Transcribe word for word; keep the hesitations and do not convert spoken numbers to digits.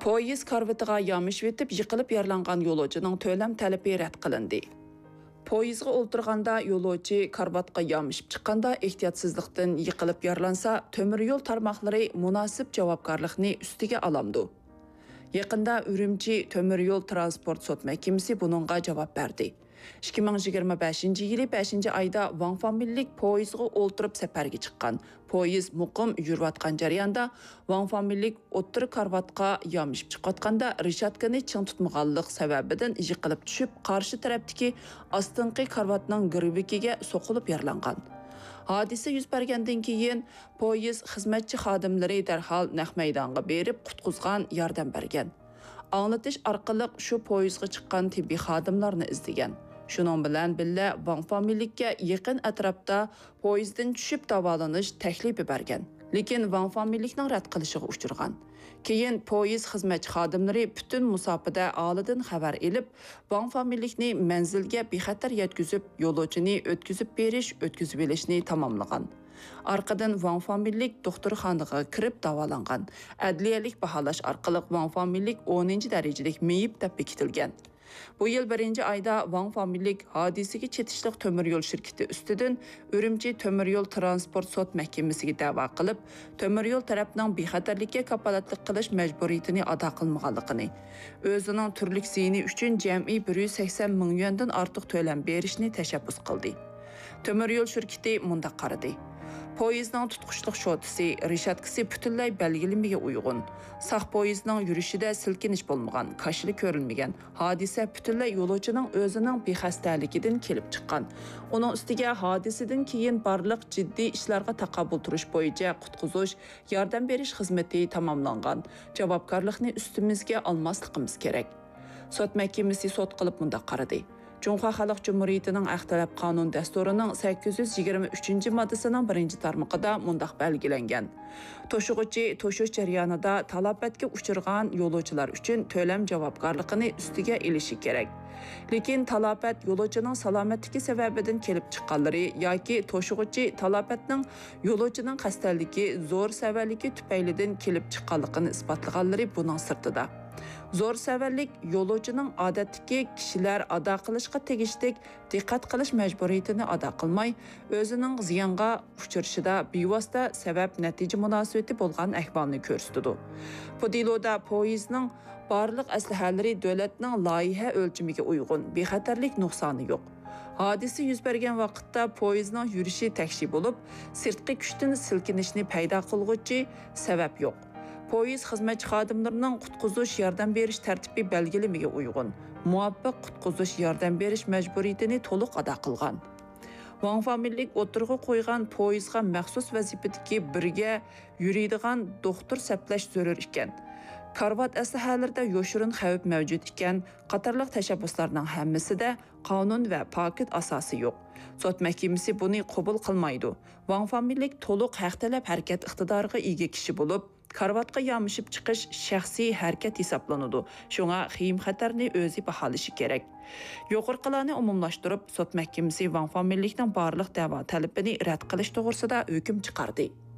Poyez karvitiga yamishib etib, yiqilib yaralangan yo'lovchining to'lam talabi rad qilindi. Poyezga o'ltirganda yo'lovchi karvatga yamishib chiqqanda ehtiyotsizlikdan yiqilib yaralansa, temir yo'l tarmoqlari munosib javobgarlikni ustiga olamdi. Yaqinda Urumchi temir yo'l transport sot mahkamasi buningga javob berdi. ikki ming yigirma beshinchi yili beshinchi oyda Vanfamillik poyezga o'ltirib safarga chiqqan. Poyez muqim yurayotgan jarayonda Vanfamillik o'ttir karvatga yamishib chiqayotganda rishatkani ching tutmaganlik sababidan yiqilib tushib, qarshi tarafdagi ostinqi karvatning girvikiga so'qilib yaralangan. Hodisa yuz bergandan keyin poyez xizmatchi xodimlari darhol naq maydonga berib qutqizgan, yordam bergan. Anglatish orqali shu poyezga chiqqan tibbiy xodimlarni izlagan. Shuning bilan birga Vanfamillikka yaqin atrofda poyezddan tushib davolanish taklifi bergan. Lekin Vanfamillikning rad qilishiga uchirgan. Keyin poyez xizmatchi xodimlari butun musofada olidan xabar elib, Vanfamillikni manzilga bexatar yetkazib, yo'lovchini o'tkazib berish, o'tkazib olishni tamomlagan. Arqadan Vanfamillik doktorxonaga kirib davolangan. Adliyalik baholash orqali Vanfamillik o'ninchi darajalik meyib deb bekitilgan. Bu yil birinchi oyda Vanfamillik hodisiga chetishliq temir yo'l shirkati ustidan Urumchi temir yo'l transport sot mahkamasiga da'vo qilib, temir yo'l tarafining bexatarlikka kapolatlik qilish majburiyatini ado qilmaganligini, o'zining turlik ziyni uchun jami bir yuz sakson ming yuandan ortiq to'lam berishni tashabbus qildi. Temir yo'l shirkati mundaq qaradi. Poyezdning tutqushliq shotisi, rishatkasi butunlay belgilimiga uyg'un. Saq poyezdning yurishida silkinish bo'lmagan, kashili ko'rilmagan. Hodisa butunlay yo'lovchining o'zining bexastaligidan kelib chiqqan. Uning ustiga hodisadan keyin barliq jiddiy ishlarga taqabul turish bo'yicha qutqizish, yordam berish xizmati tamomlangan. Javobgarlikni ustimizga olmasligimiz kerak. Sot mahkamasi sot qilib mundaq qaradi. Cumhuriyet Xalq Cumhuriyetining Ahtalab qonun dasturining sakkiz yuz yigirma uchinchi moddasining birinchi tarmoqida mundaq belgilangan. To'shig'ichi to'shish jarayonida talafotga uchirgan yo'lovchilar uchun to'lam javobgarligini ustiga olishi kerak. Lekin talafot yo'lovchining salomatligi sababidan kelib chiqqanlari yoki to'shig'ichi talafatning yo'lovchining xastaligi, zo'r savaligi tufaylidan kelib chiqqanligini isbotlaganlari buning sirtida. Zo'r savallik yo'lovchining odatdagi kishilar ado qilishga tegishlik diqqat qilish majburiyatini ado qilmay, o'zining ziyonga uchrashida bevosita sabab natija munosabati bo'lgan ahvolni ko'rsatdi. Bu deloda poyezdning barliq aslahalari davlatning loyiha o'lchamiga uyg'un, bexatarlik nuqsoni yo'q. Hodisa yuz bergan vaqtda poyezdning yurishi takshi bo'lib, sirtqi kuchdan silkinishni paydo qilguvchi sabab yo'q. Poyez xizmatchi xodimlarining qutqizish yordam berish tartibi belgilimiga uyg'un, muvaffaq qutqizish yordam berish majburiyatini to'liq ado qilgan. Vanfamillik o'tirg'i qo'ygan poyezga maxsus vazifadagi birga yuradigan doktor saplash zarur ekan. Karvat aslahalarida yoshirin xavf mavjud ekan, qatorliq tashabbuslarning hammasida qonun va paket asosi yo'q. Sot mahkamasi buni qabul qilmaydi. Vanfamillik to'liq haq talab harakat iqtidoriga ega kishi bo'lib, karvatga yamishib chiqish shaxsiy harakat hisoblanadi. Shunga xiyim xatarni o'zi baholashi kerak. Yuqorqilarni umumlashtirib, sot mahkamasi Vanfamillikning barliq da'vo talabini rad qilish to'g'risida hukm chiqardi.